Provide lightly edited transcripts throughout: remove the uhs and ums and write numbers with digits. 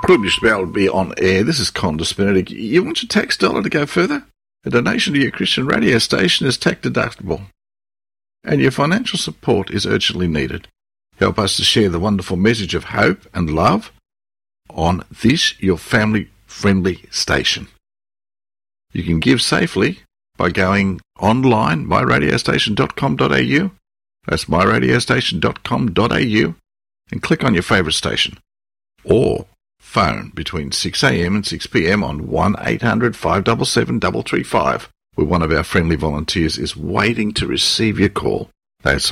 Could be to be on air. This is Qantas Benedict. You want your tax dollar to go further? A donation to your Christian radio station is tax deductible, and your financial support is urgently needed. Help us to share the wonderful message of hope and love on this, your family-friendly station. You can give safely by going online, myradiostation.com.au. That's myradiostation.com.au, and click on your favourite station. Or phone between 6 a.m. and 6 p.m. on 1-800-577-335, where one of our friendly volunteers is waiting to receive your call. That's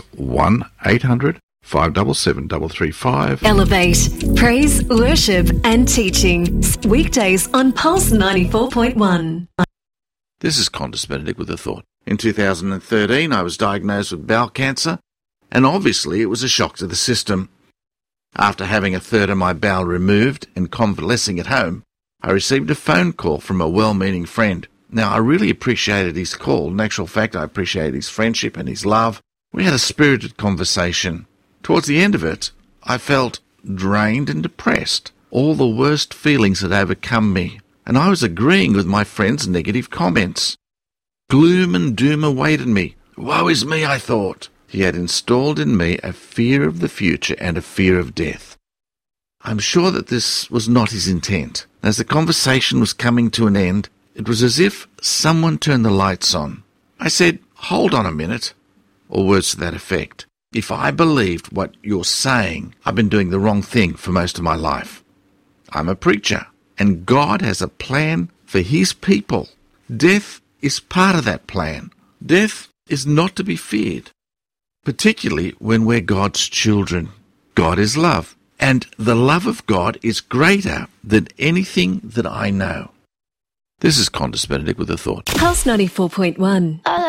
1-800-577-335. Elevate, praise, worship and teaching. Weekdays on Pulse 94.1. This is Qantas Benedict with a thought. In 2013, I was diagnosed with bowel cancer, and obviously it was a shock to the system. After having a third of my bowel removed and convalescing at home, I received a phone call from a well-meaning friend. Now, I really appreciated his call. In actual fact, I appreciated his friendship and his love. We had a spirited conversation. Towards the end of it, I felt drained and depressed. All the worst feelings had overcome me, and I was agreeing with my friend's negative comments. Gloom and doom awaited me. Woe is me, I thought. He had installed in me a fear of the future and a fear of death. I'm sure that this was not his intent. As the conversation was coming to an end, it was as if someone turned the lights on. I said, "Hold on a minute," or words to that effect. If I believed what you're saying, I've been doing the wrong thing for most of my life. I'm a preacher, and God has a plan for his people. Death is part of that plan. Death is not to be feared, particularly when we're God's children. God is love, and the love of God is greater than anything that I know. This is Qantas Benedict with a thought. Pulse 94.1.